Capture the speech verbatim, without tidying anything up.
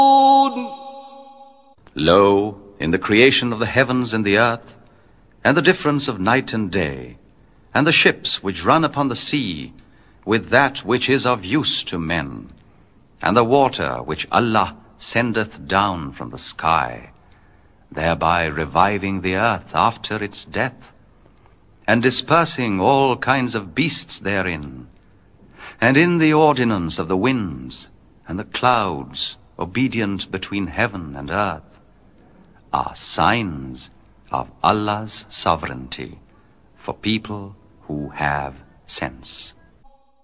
Lo, in the creation of the heavens and the earth, and the difference of night and day, and the ships which run upon the sea, with that which is of use to men, and the water which Allah sendeth down from the sky, thereby reviving the earth after its death, and dispersing all kinds of beasts therein, and in the ordinance of the winds and the clouds obedient between heaven and earth, are signs of Allah's sovereignty for people who have sense.